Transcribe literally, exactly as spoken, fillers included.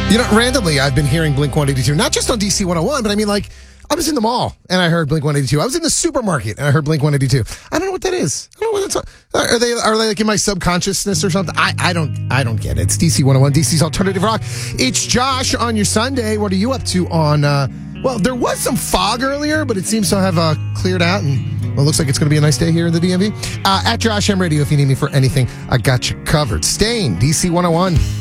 You know, randomly, I've been hearing Blink one eighty-two, not just on D C one oh one, but I mean, like, I was in the mall and I heard Blink one eighty-two. I was in the supermarket and I heard Blink one eighty-two. I don't know what that is. I don't know what that's. Are they are they like in my subconsciousness or something? I, I don't I don't get it. It's D C one oh one, D C's Alternative Rock. It's Josh on your Sunday. What are you up to on? Uh, well, there was some fog earlier, but it seems to have uh, cleared out, and well, it looks like it's going to be a nice day here in the D M V. Uh, at Josh M Radio, if you need me for anything, I got you covered. Stain, D C one oh one.